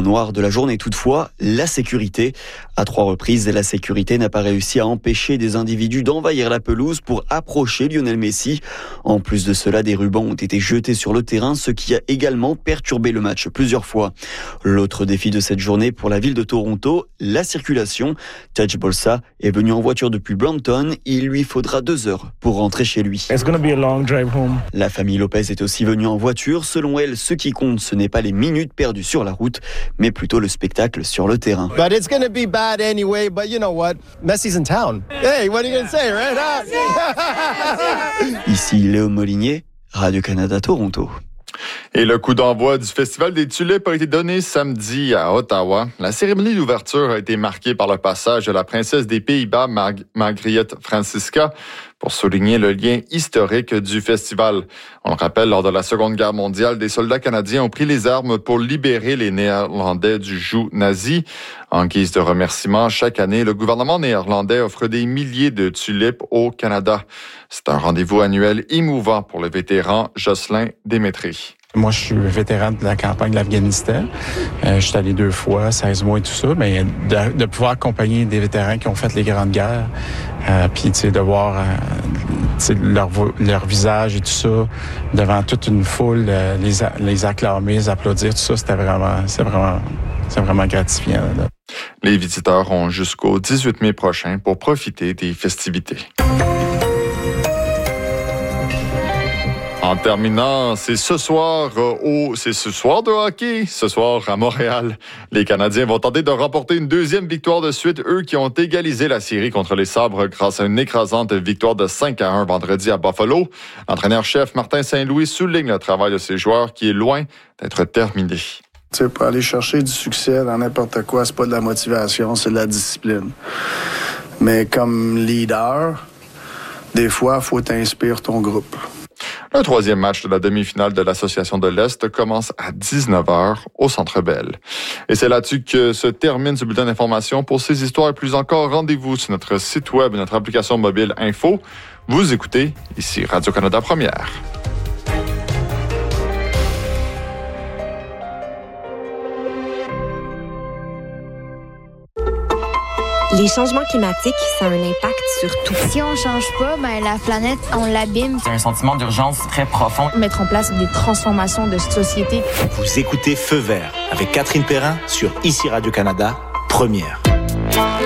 point noir de la journée toutefois, la sécurité. À 3 reprises, la sécurité n'a pas réussi à empêcher des individus d'envahir la pelouse pour approcher Lionel Messi. En plus de cela, des rubans ont été jetés sur le terrain, ce qui a également perturbé le match plusieurs fois. L'autre défi de cette journée pour la ville de Toronto, la circulation. Taj Bolsa est venu en voiture depuis Brampton. Il lui faudra 2 heures pour rentrer chez lui. It's gonna be a long drive home. La famille Lopez est aussi venue en voiture. Selon elle, ce qui compte, ce n'est pas les minutes perdues sur la route, mais plutôt le spectacle sur le terrain. But it's going to be bad anyway, but you know what? Messi's in town. Hey, what are you going to say, right? Ici Léo Molinier, Radio-Canada Toronto. Et le coup d'envoi du Festival des Tulipes a été donné samedi à Ottawa. La cérémonie d'ouverture a été marquée par le passage de la princesse des Pays-Bas, Margriet Francisca, pour souligner le lien historique du festival. On le rappelle, lors de la Seconde Guerre mondiale, des soldats canadiens ont pris les armes pour libérer les Néerlandais du joug nazi. En guise de remerciement, chaque année, le gouvernement néerlandais offre des milliers de tulipes au Canada. C'est un rendez-vous annuel émouvant pour le vétéran Jocelyn Démétry. Moi, je suis vétéran de la campagne de l'Afghanistan. Je suis allé 2 fois, 16 mois et tout ça. Mais de pouvoir accompagner des vétérans qui ont fait les grandes guerres, puis de voir leur visage et tout ça devant toute une foule, les acclamer, les applaudir, tout ça, c'est vraiment gratifiant. Là. Les visiteurs ont jusqu'au 18 mai prochain pour profiter des festivités. En terminant, c'est ce soir de hockey, ce soir à Montréal. Les Canadiens vont tenter de remporter une 2e victoire de suite, eux qui ont égalisé la série contre les Sabres grâce à une écrasante victoire de 5-1 vendredi à Buffalo. L'entraîneur-chef Martin Saint-Louis souligne le travail de ses joueurs qui est loin d'être terminé. Tu sais, pour aller chercher du succès dans n'importe quoi, c'est pas de la motivation, c'est de la discipline. Mais comme leader, des fois, il faut t'inspirer ton groupe. Le 3e match de la demi-finale de l'Association de l'Est commence à 19h au Centre Bell. Et c'est là-dessus que se termine ce bulletin d'information. Pour ces histoires et plus encore, rendez-vous sur notre site web et notre application mobile Info. Vous écoutez ici Radio-Canada Première. Les changements climatiques, ça a un impact sur tout. Si on change pas, la planète, on l'abîme. C'est un sentiment d'urgence très profond. Mettre en place des transformations de société. Vous écoutez Feu vert avec Catherine Perrin sur ici Radio-Canada Première.